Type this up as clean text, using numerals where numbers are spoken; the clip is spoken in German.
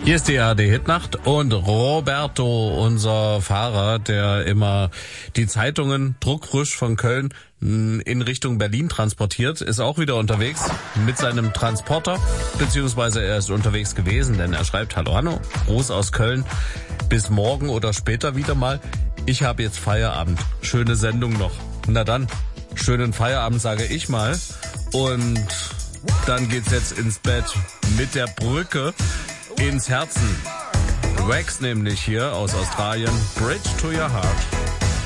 Hier ist die ARD-Hitnacht und Roberto, unser Fahrer, der immer die Zeitungen druckfrisch von Köln in Richtung Berlin transportiert, ist auch wieder unterwegs mit seinem Transporter, beziehungsweise er ist unterwegs gewesen, denn er schreibt: Hallo Hanno, Gruß aus Köln, bis morgen oder später wieder mal. Ich habe jetzt Feierabend, schöne Sendung noch. Na dann, schönen Feierabend sage ich mal und dann geht's jetzt ins Bett mit der Brücke ins Herzen. Wax nämlich hier aus Australien, Bridge to Your Heart.